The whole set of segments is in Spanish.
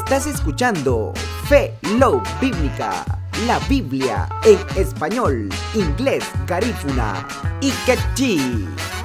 Estás escuchando Fe Love Bíblica, la Biblia en español, inglés, garífuna y quechí.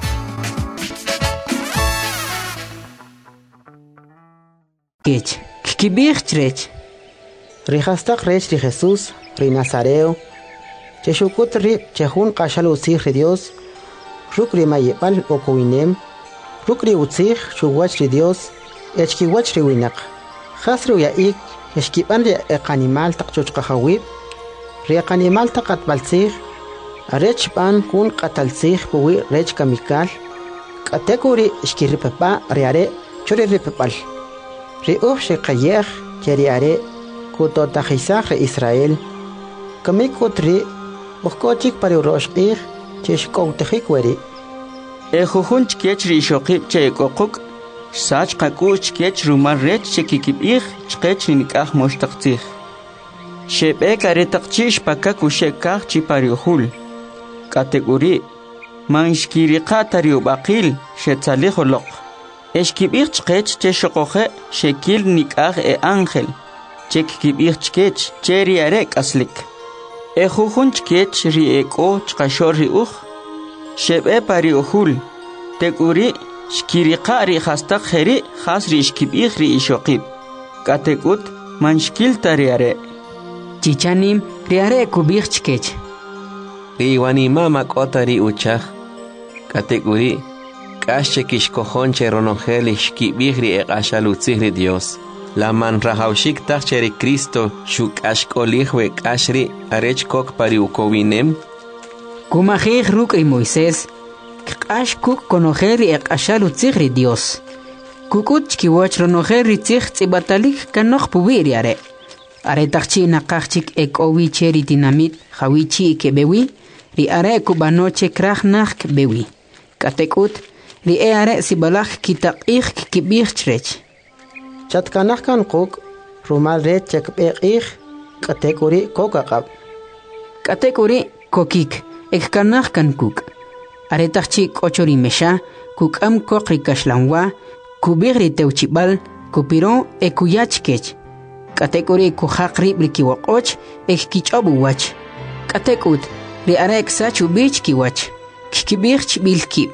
Kech, kibirchrech. Rihastak rech ri Jesús, ri Nazareo. Cheshukut ri chehun qashal usih ri Dios. Rukri mayepal okowinem. Rukri utsih shuwach ri Dios. Echkiwach ri winak. Khasru ya ik eshkipan ri animal taqchuchqahawib. Ri animal taqatbalsih. Arech pan kun qatalsih puwi rech kamikal. Katekuri eshkiripapa riare churi ripapal. Ri ufshi qayeh cheriare kuto tajisaj re Israel. Kamikut ri ukochik pari uroshqih cheshkowtejik weri. Jujun chkech ri shoqib chekokuk sach qaku chkech rumar rech chekikibih chkech nikah moshtaqtih. Shebe karetaqchish pakaku shekah chipariuhul. Kategori manshkiri qatari ubaqil shetsaliholoq. Eshkibih chkech cheshoqoje shekil nikah ángel. Chekikibih chkech cheri arek aslik. Jujun chkech ri eko chqashor ri uj. Shebe pari uhul. Teguri shkiriqa ri hastaq heri khas ri ishkibih ri ishoqib. Katekut manshkil tari are. Chichanim riare kubih chkech. Ri wanima makota ri uchaj. Kategori kashe kishkojonche ronongel ishkibih ri eqashalutzih ri Dios. La man rahaushik tacheri Cristo shuk ashkolihwe kashri arech kok pari ukowinem. Kumajih ruk y Moisés, k'ash kuk konojer y eqashalutzih ri Dios. Kukut chkiwach ronojer ri tzih tzibatalik kanoj puwir yare. Are tachchi naqachik ekowi cheri dinamit hawichi kebewi, ri are kubanoche krach nach bewi. Katekut, ri are sibalach kitaqih kibih chrech. Chatkanahkan kuk rumal red chekbekih kategori kokaqab. Kategori kokik. Ekkanah kan kuk. Aretachchi kochori mesha, kukam kokri kashlanwa, kubigri teuchibal, kupiro ekuyachkech. Kategori kuhakri brikiwakoch, ekkichobuwach. Katekut, ri arek sachu bichkiwach, kikibich bilki.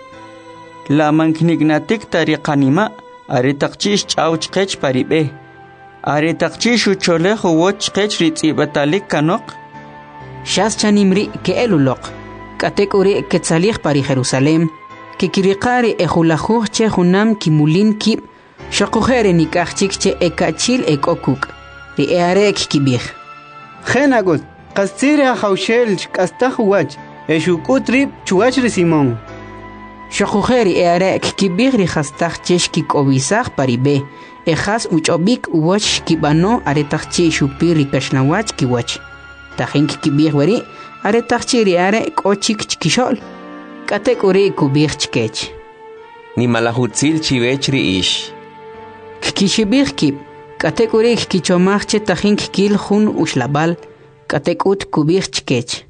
La manknignatik tariqanima, aretachchish chauchkech paribe. Aretachchish ucholejo wochkech ritzibatalik kanok. Shas chanimri ke elulok. Kategori ketzalih pari Jerusalem, que kirikari ejulajuj che junam kimulin kib, shokujere nikachik che ekachil ekokuk, ri earek kibih. Genagot, kastire haushel kastahuach, eshukutrip chuach ri Simón. Shokujeri earek kibih ri hastach cheshki obisaj paribe, ejas uchobik uwach kibano aretachchi shupiri kashnawach kiwach. Tajin kibih weri, aretachchi ri are kochik chkishol. Kategori kubih chkech. Ni malahutzil chivechri ish. Kishibih kib. Kategori kichomachche tajin kil hun ushlabal. Katekut kubih chkech.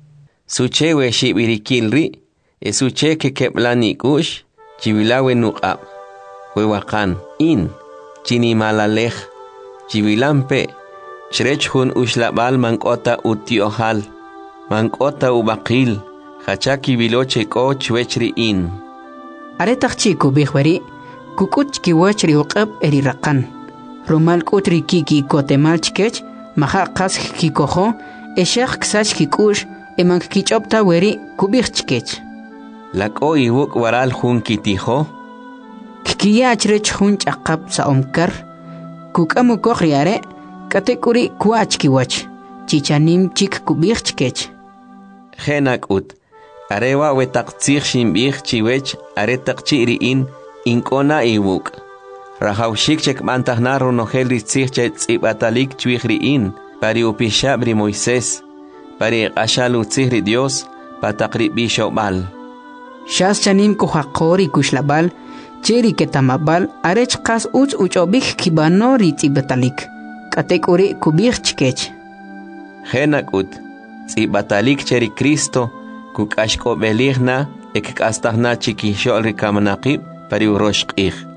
Suche we shibirikilri. Suche ke keplani kush. Chivilawe nuqab. Huewakan in. Chini malalej. Chivilampe. Shrech hun ushlabal mankota utiohal. Mankota ubaqil. Hachaki biloche ko chwechri in. Aretachchi kubihweri. Kukuch kiwachri uqab eri raqan. Rumal kutri kiki kotemal chkech. Maha qas kikojo. Eshach ksach kikush. Emank kichopta weri kubih chkech. Lako iwuk waral hun kitijo. Kikiyachrech hun chaqab sa omkar. Kukamu kohriare. Kategori kuachkiwach. Chichanim chik kubih chkech. Genak ut. Arewa wetaktsir shimbih chiwech aretakchiri in inkona iwuk. Rahaushik chek mantahna ronogel ritzir chet ibatalik chwihri in. Pari upishabri Moisés. Pari ashalu tzihri Dios. Patakri bishobal. Shas chanim kuhakori kushlabal. Cheri ketamabal. Arech kas uch uchobik kibano ritzibatalik. Kategori kubih chkech. Genak ut. Batalik cheri Cristo. Kuk ashko beligna. Ek astahna chiki shol rikamanaqib. Pari uroshqih.